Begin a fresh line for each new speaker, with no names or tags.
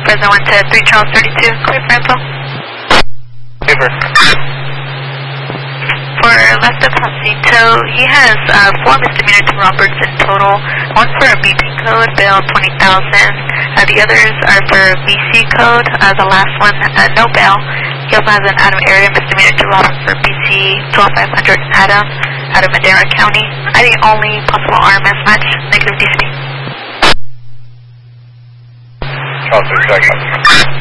Fresno 1 to 3 Charles 32, clear for info.
Paper.
For Lester Pasito, he has 4 misdemeanors and Roberts in total. One for a BP code, bail 20,000. The others are for BC code. The last one, no bail. He also has an Adam area misdemeanor to Roberts for BC 12500 Adam out of Madera County. ID only, possible RMS match, negative DC.
Charles 32.